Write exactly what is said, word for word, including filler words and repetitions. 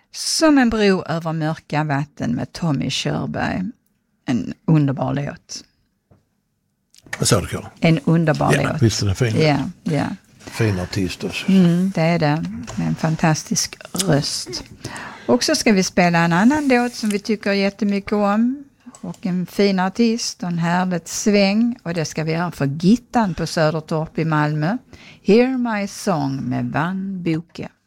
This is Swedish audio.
Som en bro över mörka vatten med Tommy Körberg. En underbar låt. Vad sa du, Carl? En underbar ja, låt. Visst är den fin. Ja, ja. Fin artist också. Mm, det är det. Med en fantastisk röst. Och så ska vi spela en annan låt som vi tycker jättemycket om. Och en fin artist och en härligt sväng. Och det ska vi göra för Gittan på Södertorp i Malmö. Hear My Song med Van Boke.